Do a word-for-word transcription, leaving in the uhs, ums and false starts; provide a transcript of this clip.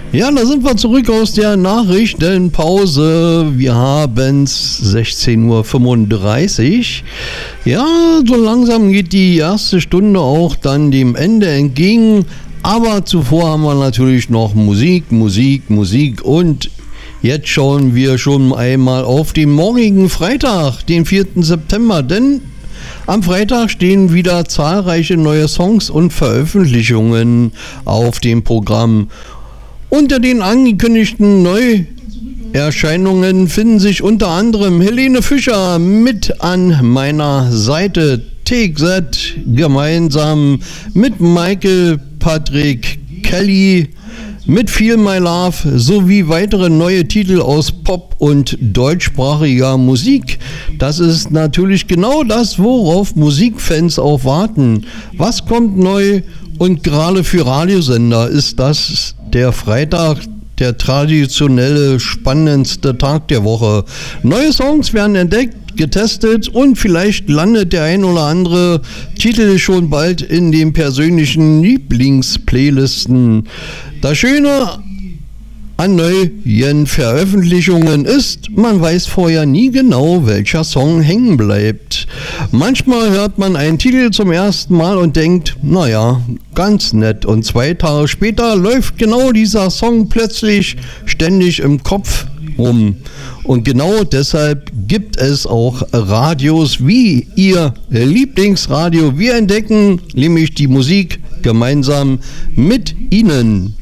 Ja, da sind wir zurück aus der Nachrichtenpause. Wir haben es sechzehn Uhr fünfunddreißig. Ja, so langsam geht die erste Stunde auch dann dem Ende entgegen. Aber zuvor haben wir natürlich noch Musik, Musik, Musik und jetzt schauen wir schon einmal auf den morgigen Freitag, den vierten September, denn am Freitag stehen wieder zahlreiche neue Songs und Veröffentlichungen auf dem Programm. Unter den angekündigten Neuerscheinungen finden sich unter anderem Helene Fischer mit an meiner Seite, Take That gemeinsam mit Michael Patrick Kelly, mit Feel My Love sowie weitere neue Titel aus Pop- und deutschsprachiger Musik. Das ist natürlich genau das, worauf Musikfans auch warten. Was kommt neu? Und gerade für Radiosender ist das der Freitag, der traditionelle, spannendste Tag der Woche. Neue Songs werden entdeckt, getestet und vielleicht landet der ein oder andere Titel schon bald in den persönlichen Lieblingsplaylisten. Das Schöne an neuen Veröffentlichungen ist, man weiß vorher nie genau, welcher Song hängen bleibt. Manchmal hört man einen Titel zum ersten Mal und denkt, naja, ganz nett. Und zwei Tage später läuft genau dieser Song plötzlich ständig im Kopf rum. Und genau deshalb gibt es auch Radios wie Ihr Lieblingsradio. Wir entdecken nämlich die Musik gemeinsam mit Ihnen.